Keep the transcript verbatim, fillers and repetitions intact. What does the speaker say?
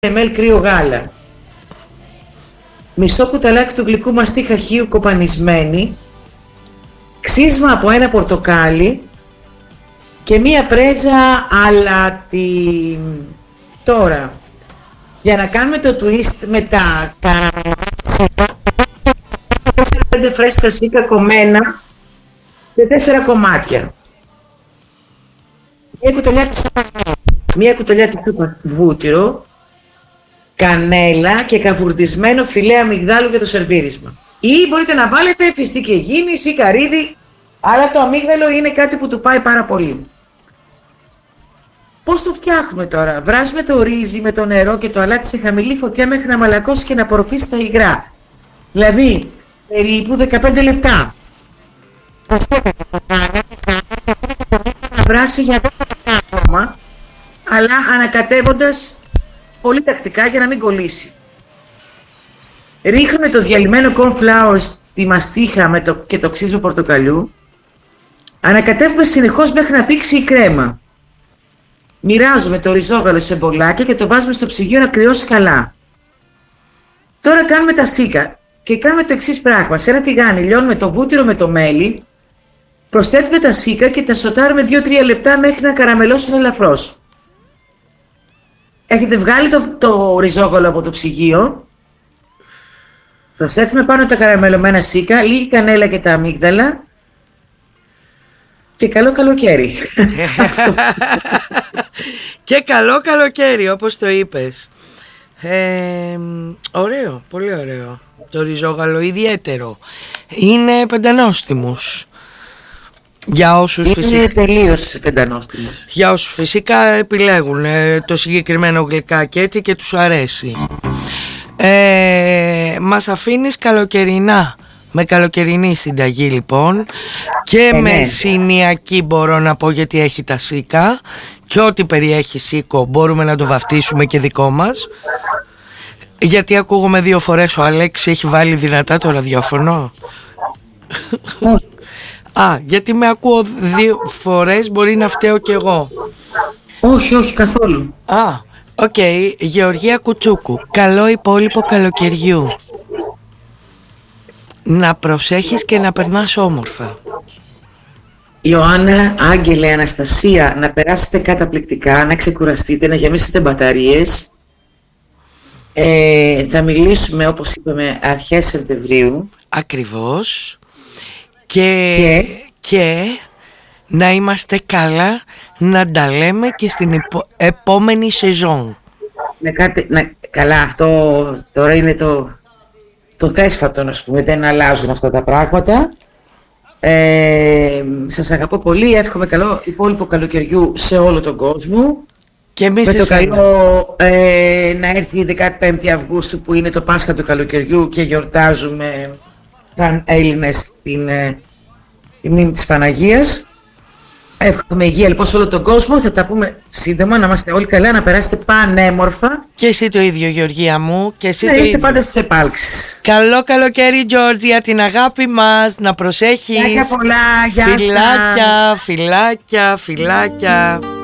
μιλιλίτρα κρύο γάλα, μισό κουταλάκι του γλυκού μαστί χαχείου κοπανισμένη, ξύσμα από ένα πορτοκάλι και μία πρέζα αλάτι. Τώρα, για να κάνουμε το twist με τα τέσσερα πέντε φρέσκα σίκα κομμένα σε τέσσερα κομμάτια. Μία κουταλιά της σούπας, μία κουταλιά της σούπας βούτυρο, κανέλα και καβουρδισμένο φιλέ αμυγδάλου για το σερβίρισμα. Ή μπορείτε να βάλετε φιστίκι αιγίνης ή καρύδι, αλλά το αμύγδαλο είναι κάτι που του πάει πάρα πολύ. Πώς το φτιάχνουμε τώρα? Βράζουμε το ρύζι με το νερό και το αλάτι σε χαμηλή φωτιά μέχρι να μαλακώσει και να απορροφήσει τα υγρά. Δηλαδή, περίπου δεκαπέντε λεπτά. Προσθέτετε το γάλα να βράσει για δέκα λεπτά ακόμα, αλλά ανακατεύοντας πολύ τακτικά για να μην κολλήσει. Ρίχνουμε το διαλυμένο corn flour στη μαστίχα με το, και το ξύσμα πορτοκαλιού. Ανακατεύουμε συνεχώς μέχρι να πήξει η κρέμα. Μοιράζουμε το ριζόγαλο σε μπολάκια και το βάζουμε στο ψυγείο να κρυώσει καλά. Τώρα κάνουμε τα σίκα και κάνουμε το εξής πράγμα. Σε ένα τηγάνι λιώνουμε το βούτυρο με το μέλι, προσθέτουμε τα σίκα και τα σοτάρουμε δύο τρία λεπτά μέχρι να καραμελώσουν ελαφρώς. Έχετε βγάλει το, το ριζόγαλο από το ψυγείο, προσθέτουμε πάνω τα καραμελωμένα σίκα, λίγη κανέλα και τα αμύγδαλα και καλό καλοκαίρι. Και καλό καλοκαίρι, όπως το είπες. Ε, ωραίο, πολύ ωραίο. Το ριζόγαλο ιδιαίτερο. Είναι πεντανόστιμος. Για όσους είναι φυσικά... τελείως πεντανόστιμος. Για όσους φυσικά επιλέγουν ε, το συγκεκριμένο γλυκάκι έτσι και τους αρέσει. Ε, μας αφήνεις καλοκαιρινά. Με καλοκαιρινή συνταγή λοιπόν. Και ε, με ναι. σινιακή μπορώ να πω, γιατί έχει τα σίκα. Και ό,τι περιέχει σίκο μπορούμε να το βαφτίσουμε και δικό μας. Γιατί ακούγομαι δύο φορές ο Αλέξη έχει βάλει δυνατά το ραδιόφωνο. Α, γιατί με ακούω δύο φορές, μπορεί να φταίω κι εγώ. Όχι, όχι καθόλου. Α, οκ, okay. Γεωργία Κουτσούκου. Καλό υπόλοιπο καλοκαιριού. Να προσέχεις και να περνάς όμορφα. Ιωάννα, Άγγελε, Αναστασία, να περάσετε καταπληκτικά, να ξεκουραστείτε, να γεμίσετε μπαταρίες. Ε, θα μιλήσουμε, όπως είπαμε, αρχές Σεπτεμβρίου. Ακριβώς. Και, και... και να είμαστε καλά, να τα λέμε και στην επο... επόμενη σεζόν. Να κάτι, να, καλά, αυτό τώρα είναι το, το θέσφατο, να πούμε, δεν αλλάζουν αυτά τα πράγματα. Ε, σας αγαπώ πολύ, εύχομαι καλό υπόλοιπο καλοκαιριού σε όλο τον κόσμο. Και εμείς με το καλό ε, να έρθει η δεκαπέμπτη Αυγούστου που είναι το Πάσχα του καλοκαιριού και γιορτάζουμε σαν Έλληνες την, την μνήμη της Παναγίας. Εύχομαι υγεία λοιπόν σε όλο τον κόσμο. Θα τα πούμε σύντομα, να είμαστε όλοι καλά, να περάσετε πανέμορφα. Και εσύ το ίδιο, Γεωργία μου. Και εσύ να το είστε ίδιο. πάντα στις επάλξεις. Καλό καλοκαίρι, Τζόρτζια, την αγάπη μας. Να προσέχεις. Φιλάκια πολλά, γεια Φιλάκια, σας. φιλάκια, φιλάκια.